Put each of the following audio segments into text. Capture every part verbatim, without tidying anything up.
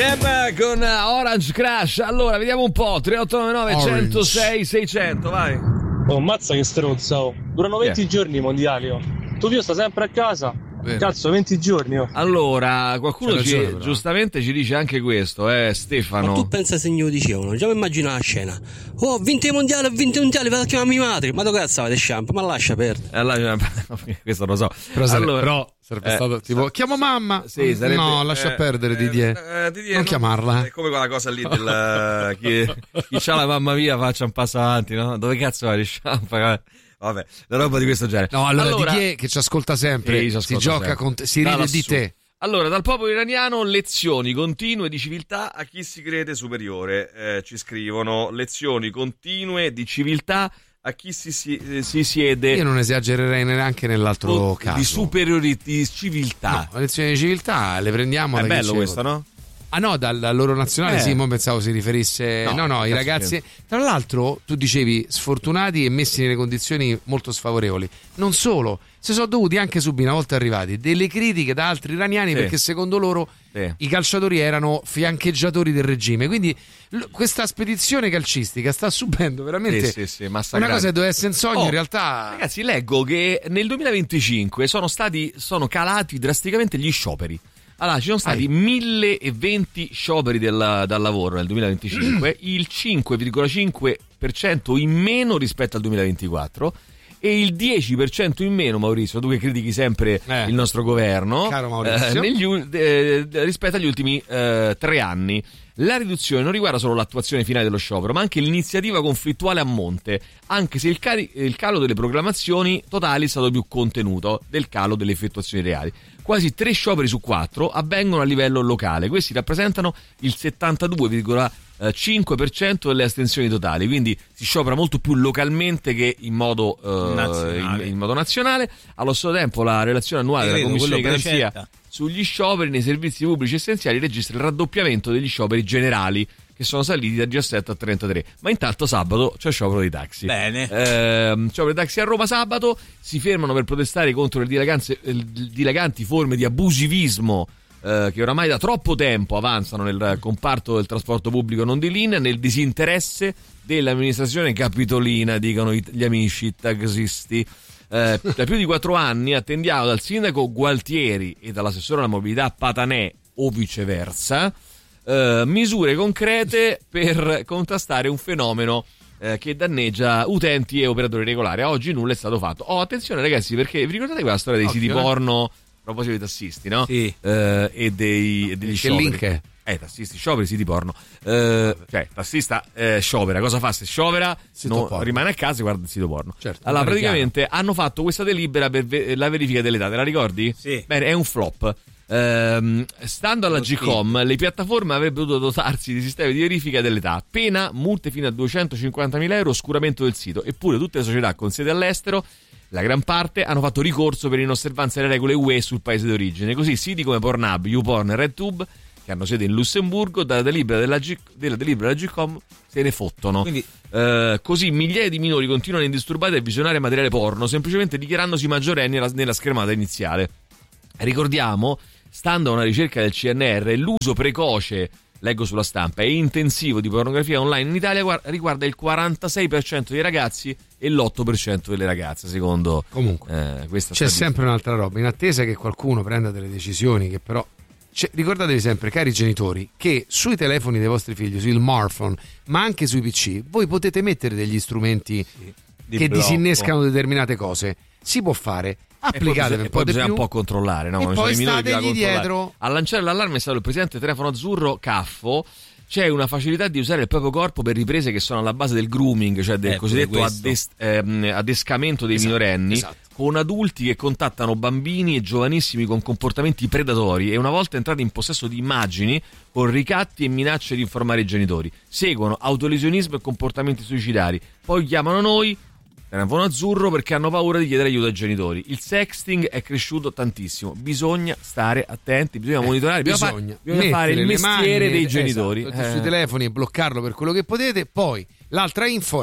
M con Orange Crash. Allora, vediamo un po'. tre otto nove nove uno zero sei sei zero zero, vai. Oh, mazza che stronza, oh. Durano venti Yeah. giorni i mondiali, oh. Tu Pio sta sempre a casa. Vero. Cazzo, venti giorni, oh. Allora, qualcuno C'ha ci, ragione, però. giustamente ci dice anche questo, eh, Stefano. Ma tu pensa se io dicevano, già mi immagino la scena. Oh, ho vinto i mondiali, ho vinto i mondiali, vado a chiamare mia madre. Ma dove cazzo avete shampoo? Ma lascia perdere. Allora, questo lo so. Però, sare- Allora, però sarebbe eh, stato tipo chiamo mamma. Sì, sarebbe, no, lascia eh, perdere eh, Didier. eh, Didier, non no, chiamarla. È come quella cosa lì del chi, chi c'ha la mamma via faccia un passo avanti, no? Dove cazzo vai? Sciampa? Vabbè, la roba di questo genere. No, allora, Didier che ci ascolta sempre, Sì, ci si ascolta gioca sempre. con te, si Da ride lassù. di te. Allora, dal popolo iraniano, lezioni continue di civiltà a chi si crede superiore. Eh, ci scrivono lezioni continue di civiltà a chi si, si, si siede. Io non esagererei neanche nell'altro con- caso. di superiorità, di civiltà. No, le lezioni di civiltà le prendiamo È da chi bello ci questo, vota. no? Ah no, dal, dal loro nazionale Eh. sì, ma pensavo si riferisse. No, No, no, i cazzo ragazzi. Tra l'altro, tu dicevi sfortunati e messi nelle condizioni molto sfavorevoli. Non solo, si sono dovuti anche subire, una volta arrivati, delle critiche da altri iraniani Sì. perché secondo loro Sì. i calciatori erano fiancheggiatori del regime. Quindi l- questa spedizione calcistica sta subendo veramente Sì, sì, sì, una massacrante. cosa che doveva essere un sogno, Oh, in realtà. Ragazzi, leggo che nel duemilaventicinque sono stati sono calati drasticamente gli scioperi. Allora, ci sono stati Ai. mille venti scioperi del, dal lavoro nel duemilaventicinque, il cinque virgola cinque per cento in meno rispetto al duemilaventiquattro e il dieci per cento in meno, Maurizio, tu che critichi sempre Eh. il nostro governo, Caro Maurizio. eh, negli u- eh, rispetto agli ultimi eh, tre anni. La riduzione non riguarda solo l'attuazione finale dello sciopero, ma anche l'iniziativa conflittuale a monte, anche se il, cari- il calo delle proclamazioni totali è stato più contenuto del calo delle effettuazioni reali. Quasi tre scioperi su quattro avvengono a livello locale, questi rappresentano il settantadue virgola cinque per cento delle astensioni totali, quindi si sciopera molto più localmente che in modo, eh, Nazionale. in, in modo nazionale. Allo stesso tempo la relazione annuale Io della vedo Commissione di quello garanzia precetta. sugli scioperi nei servizi pubblici essenziali registra il raddoppiamento degli scioperi generali, che sono saliti da diciassette a trentatré. Ma intanto sabato c'è sciopero dei taxi. Bene. Ehm, sciopero dei taxi a Roma sabato, si fermano per protestare contro le dilaganze- eh, dilaganti forme di abusivismo eh, che oramai da troppo tempo avanzano nel comparto del trasporto pubblico non di linea, nel disinteresse dell'amministrazione capitolina, dicono i- gli amici taxisti. Eh, da più di quattro anni attendiamo dal sindaco Gualtieri e dall'assessore alla mobilità Patanè o viceversa eh, misure concrete per contrastare un fenomeno eh, che danneggia utenti e operatori regolari. A oggi nulla è stato fatto. Oh, attenzione ragazzi, perché vi ricordate quella storia dei Occhio, siti eh. porno a proposito dei tassisti, no? Sì. Eh, e, dei, e degli Che scioperi. link è? Eh, tassisti, scioperi, siti porno. Eh, cioè, tassista eh, sciopera, cosa fa se sciopera? Sito No, porno. rimane a casa e guarda il sito porno. Certo, allora, non è praticamente hanno fatto questa delibera per ve- la verifica dell'età, te la ricordi? Sì. Bene, è un flop. Ehm, stando alla Lo G-Com, le piattaforme avrebbero dovuto dotarsi di sistemi di verifica dell'età, pena, multe fino a duecentocinquantamila euro, oscuramento del sito. Eppure tutte le società con sede all'estero, la gran parte, hanno fatto ricorso per inosservanza delle regole U E sul paese d'origine. Così siti come Pornhub, YouPorn e RedTube, che hanno sede in Lussemburgo, dalla delibera della, G- della delibera della G-Com se ne fottono. Quindi- Eh, così migliaia di minori continuano indisturbati a visionare materiale porno, semplicemente dichiarandosi maggiorenni nella, nella schermata iniziale. Ricordiamo, stando a una ricerca del C N R, l'uso precoce, leggo sulla stampa, e intensivo di pornografia online in Italia guar- riguarda il quarantasei per cento dei ragazzi e l'otto per cento delle ragazze, secondo Comunque, eh, questa c'è statistica. sempre un'altra roba, in attesa che qualcuno prenda delle decisioni che però. Cioè, ricordatevi sempre, cari genitori, che sui telefoni dei vostri figli, sul smartphone, ma anche sui P C, voi potete mettere degli strumenti Di che blocco. disinnescano determinate cose. Si può fare, E poi applicatevi bisogna- un e po' poi di bisogna più. un po' controllare, no? E Ci poi sono i minori che da stategli controllare. dietro. A lanciare l'allarme è stato il presidente telefono azzurro Caffo. C'è una facilità di usare il proprio corpo per riprese che sono alla base del grooming, cioè del Eh, cosiddetto pure questo. addes- ehm, adescamento dei Esatto, minorenni, esatto. con adulti che contattano bambini e giovanissimi con comportamenti predatori e una volta entrati in possesso di immagini con ricatti e minacce di informare i genitori. Seguono autolesionismo e comportamenti suicidari. Poi chiamano noi, telefono azzurro, perché hanno paura di chiedere aiuto ai genitori. Il sexting è cresciuto tantissimo. Bisogna stare attenti, bisogna monitorare, bisogna, Bisogna, fare, bisogna fare il mettere le mestiere mani, dei esatto, genitori. tutti Eh. sui telefoni e bloccarlo per quello che potete. Poi l'altra info è: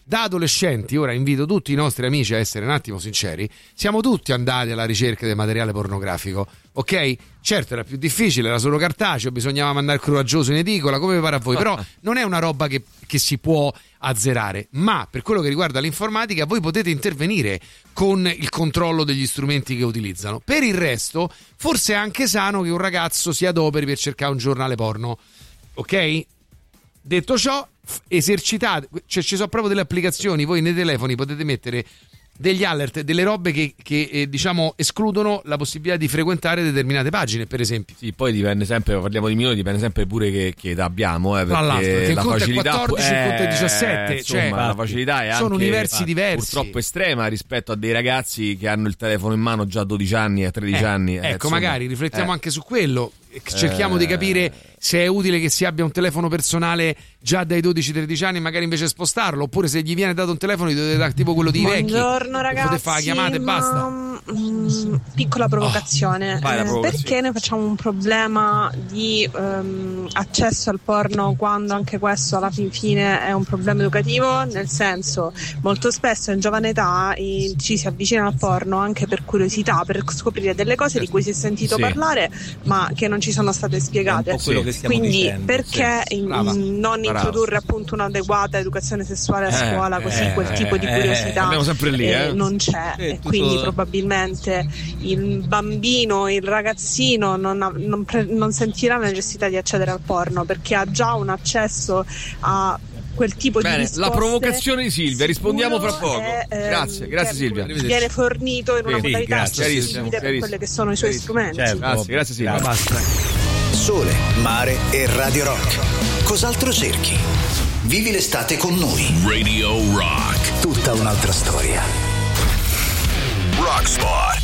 da adolescenti, ora invito tutti i nostri amici a essere un attimo sinceri, siamo tutti andati alla ricerca del materiale pornografico, ok? Certo era più difficile, era solo cartaceo, bisognava mandare il coraggioso in edicola, come vi pare a voi, però non è una roba che, che si può azzerare, ma per quello che riguarda l'informatica voi potete intervenire con il controllo degli strumenti che utilizzano. Per il resto forse è anche sano che un ragazzo si adoperi per cercare un giornale porno, ok? Detto ciò, esercitate, cioè ci sono proprio delle applicazioni, voi nei telefoni potete mettere degli alert, delle robe che, che eh, diciamo escludono la possibilità di frequentare determinate pagine, per esempio. Sì, poi dipende sempre, parliamo di minori, dipende sempre pure che, che età abbiamo, eh, perché, perché la il conto facilità è quattordici, eh, il conto è diciassette, insomma, cioè, la facilità è sono anche universi infatti, diversi, purtroppo estrema rispetto a dei ragazzi che hanno il telefono in mano già a dodici anni e tredici eh, anni. Ecco, eh, insomma, magari riflettiamo eh. anche su quello. Cerchiamo Eh. di capire se è utile che si abbia un telefono personale già dai dodici tredici anni, magari invece spostarlo, oppure se gli viene dato un telefono gli dovete dare tipo quello di vecchi. Buongiorno ragazzi, potete fare chiamate e basta. Mm, piccola provocazione, Oh, vai, la eh, provocazione. perché noi facciamo un problema di ehm, accesso al porno quando anche questo alla fin fine è un problema educativo? Nel senso, molto spesso in giovane età eh, ci si avvicina al porno anche per curiosità, per scoprire delle cose di cui si è sentito Sì. parlare ma che non ci sono state spiegate. quello che stiamo Quindi dicendo, perché sì. in- Brava. non Brava. introdurre appunto un'adeguata educazione sessuale a Eh, scuola, così eh, quel tipo di eh, curiosità andiamo sempre lì, eh. non c'è, Sì, e tutto- quindi probabilmente il bambino, il ragazzino non, ha- non pre- non sentirà la necessità di accedere al porno perché ha già un accesso a quel tipo Bene, di risposte. la provocazione di Silvia, rispondiamo fra sicuro poco. e, ehm, Grazie, grazie che Silvia. viene fornito in una Sì, modalità grazie, chiarissimo, simile per chiarissimo. quelle che sono i suoi strumenti. Certo. Grazie, grazie Silvia. Basta. Sole, mare e Radio Rock. Cos'altro cerchi? Vivi l'estate con noi. Radio Rock. Tutta un'altra storia. Rock Spot.